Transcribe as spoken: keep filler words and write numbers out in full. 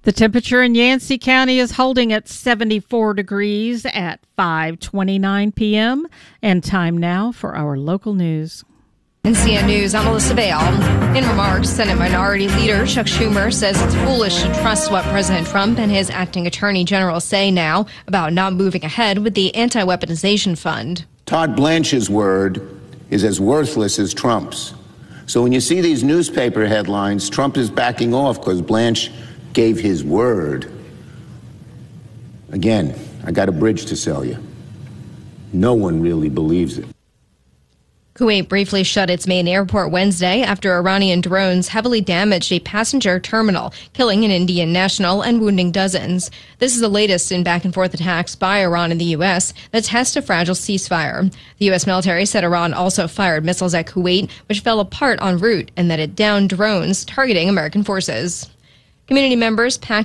The temperature in Yancey County is holding at seventy-four degrees at five twenty-nine p.m. And time now for our local news. In C N News, I'm Melissa Bale. In remarks, Senate Minority Leader Chuck Schumer says it's foolish to trust what President Trump and his acting attorney general say now about not moving ahead with the anti-weaponization fund. Todd Blanche's word is as worthless as Trump's. So when you see these newspaper headlines, Trump is backing off because Blanche gave his word. Again, I got a bridge to sell you. No one really believes it. Kuwait briefly shut its main airport Wednesday after Iranian drones heavily damaged a passenger terminal, killing an Indian national and wounding dozens. This is the latest in back-and-forth attacks by Iran and the U S that test a fragile ceasefire. The U S military said Iran also fired missiles at Kuwait, which fell apart en route, and that it downed drones targeting American forces. Community members packed